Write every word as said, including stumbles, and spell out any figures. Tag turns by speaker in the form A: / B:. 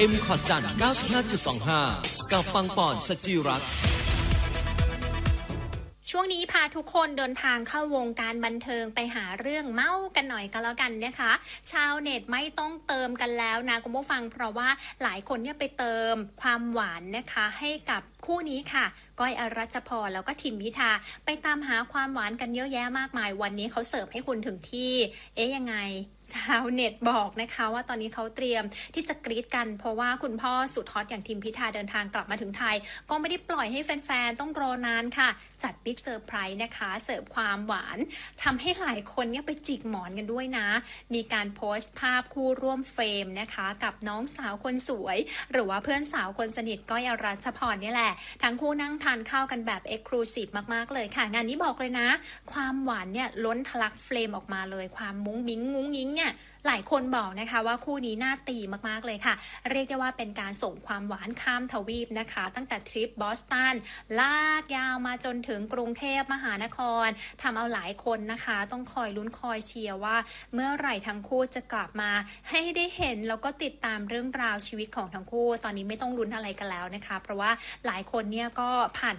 A: เอ็ม คอร์ดจันทร์ เก้าสิบห้าจุดสองห้า กับปังปอนสจิรัตน์
B: ช่วงนี้พาทุกคนเดินทางเข้าวงการบันเทิงไปหาเรื่องเมากันหน่อยก็แล้วกันนะคะชาวเน็ตไม่ต้องเติมกันแล้วนะคุณผู้ฟังเพราะว่าหลายคนเนี่ยไปเติมความหวานนะคะให้กับคู่นี้ค่ะก้อยอรัชพรแล้วก็ทิมพิธาไปตามหาความหวานกันเยอะแยะมากมายวันนี้เขาเสิร์ฟให้คุณถึงที่เอ๊ยยังไงชาวเน็ตบอกนะคะว่าตอนนี้เขาเตรียมที่จะกรี๊ดกันเพราะว่าคุณพ่อสุดฮอตอย่างทิมพิธาเดินทางกลับมาถึงไทยก็ไม่ได้ปล่อยให้แฟนๆต้องรอนานค่ะจัดบิ๊กเซอร์ไพรส์นะคะเสิร์ฟความหวานทำให้หลายคนเนี่ยไปจิกหมอนกันด้วยนะมีการโพสต์ภาพคู่ร่วมเฟรมนะคะกับน้องสาวคนสวยหรือว่าเพื่อนสาวคนสนิทก้อยอรัชพรนี่แหละทั้งคู่นั่งทานข้าวกันแบบเอ็กซ์คลูซีฟมากๆเลยค่ะงานนี้บอกเลยนะความหวานเนี่ยล้นทะลักเฟรมออกมาเลยความมุ้งมิ้งงุ้งยิงเนี่ยหลายคนบอกนะคะว่าคู่นี้น่าตีมากๆเลยค่ะเรียกได้ว่าเป็นการส่งความหวานข้ามทวีปนะคะตั้งแต่ทริปบอสตันลากยาวมาจนถึงกรุงเทพมหานครทำเอาหลายคนนะคะต้องคอยลุ้นคอยเชียร์ว่าเมื่อไหร่ทั้งคู่จะกลับมาให้ได้เห็นแล้วก็ติดตามเรื่องราวชีวิตของทั้งคู่ตอนนี้ไม่ต้องลุ้นอะไรกันแล้วนะคะเพราะว่าหลายคนเนี่ยก็ผ่าน